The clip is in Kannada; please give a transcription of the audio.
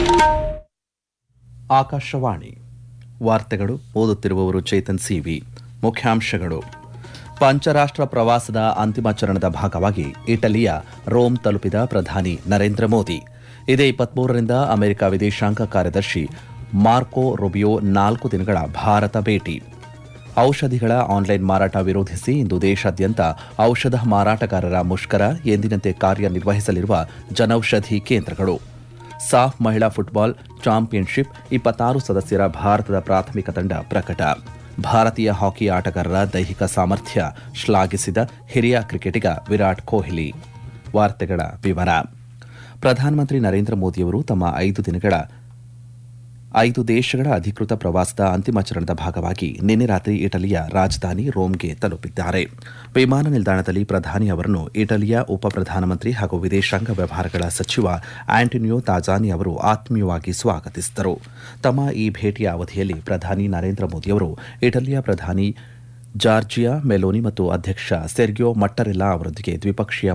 ಆಕಾಶವಾಣಿ ವಾರ್ತೆಗಳು ಓದುತ್ತಿರುವವರು ಚೇತನ್ ಸಿವಿ. ಮುಖ್ಯಾಂಶಗಳು: ಪಂಚರಾಷ್ಟ್ರ ಪ್ರವಾಸದ ಅಂತಿಮ ಚರಣದ ಭಾಗವಾಗಿ ಇಟಲಿಯ ರೋಮ್ ತಲುಪಿದ ಪ್ರಧಾನಿ ನರೇಂದ್ರ ಮೋದಿ. ಇದೇ 23ರಿಂದ ಅಮೆರಿಕ ವಿದೇಶಾಂಗ ಕಾರ್ಯದರ್ಶಿ ಮಾರ್ಕೊ ರೂಬಿಯೋ 4 ದಿನಗಳ ಭಾರತ ಭೇಟಿ. ಔಷಧಿಗಳ ಆನ್ಲೈನ್ ಮಾರಾಟ ವಿರೋಧಿಸಿ ಇಂದು ದೇಶಾದ್ಯಂತ ಔಷಧ ಮಾರಾಟಗಾರರ ಮುಷ್ಕರ, ಎಂದಿನಂತೆ ಕಾರ್ಯನಿರ್ವಹಿಸಲಿರುವ ಜನೌಷಧಿ ಕೇಂದ್ರಗಳು. ಸಾಫ್ ಮಹಿಳಾ ಫುಟ್ಬಾಲ್ ಚಾಂಪಿಯನ್ಶಿಪ್ 26 ಸದಸ್ಯರ ಭಾರತದ ಪ್ರಾಥಮಿಕ ತಂಡ ಪ್ರಕಟ. ಭಾರತೀಯ ಹಾಕಿ ಆಟಗಾರರ ದೈಹಿಕ ಸಾಮರ್ಥ್ಯ ಶ್ಲಾಘಿಸಿದ ಹಿರಿಯ ಕ್ರಿಕೆಟಿಗ ವಿರಾಟ್ ಕೊಹ್ಲಿ. ವಾರ್ತೆಗಳ ವಿವರ. ಪ್ರಧಾನಮಂತ್ರಿ ನರೇಂದ್ರ ಮೋದಿಯವರು ತಮ್ಮ 5 ದೇಶಗಳ ಅಧಿಕೃತ ಪ್ರವಾಸದ ಅಂತಿಮ ಚರಣದ ಭಾಗವಾಗಿ ನಿನ್ನೆ ರಾತ್ರಿ ಇಟಲಿಯ ರಾಜಧಾನಿ ರೋಮ್ಗೆ ತಲುಪಿದ್ದಾರೆ. ವಿಮಾನ ನಿಲ್ದಾಣದಲ್ಲಿ ಪ್ರಧಾನಿ ಅವರನ್ನು ಇಟಲಿಯ ಉಪ ಪ್ರಧಾನಮಂತ್ರಿ ಹಾಗೂ ವಿದೇಶಾಂಗ ವ್ಯವಹಾರಗಳ ಸಚಿವ ಆಂಟೋನಿಯೋ ತಾಜಾನಿ ಅವರು ಆತ್ಮೀಯವಾಗಿ ಸ್ವಾಗತಿಸಿದರು. ತಮ್ಮ ಈ ಭೇಟಿಯ ಅವಧಿಯಲ್ಲಿ ಪ್ರಧಾನಿ ನರೇಂದ್ರ ಮೋದಿಯವರು ಇಟಲಿಯ ಪ್ರಧಾನಿ ಜಾರ್ಜಿಯಾ ಮೆಲೋನಿ ಮತ್ತು ಅಧ್ಯಕ್ಷ ಸೆರ್ಗಿಯೋ ಮಟ್ಟರೆಲ್ಲಾ ಅವರೊಂದಿಗೆ ದ್ವಿಪಕ್ಷೀಯ